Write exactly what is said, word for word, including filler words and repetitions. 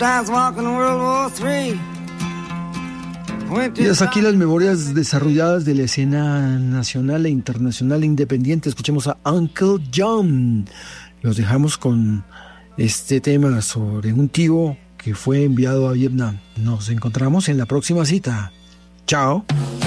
Y hasta aquí las memorias desarrolladas de la escena nacional e internacional independiente. Escuchemos a Uncle John. Los dejamos con este tema sobre un tío que fue enviado a Vietnam. Nos encontramos en la próxima cita. Chao.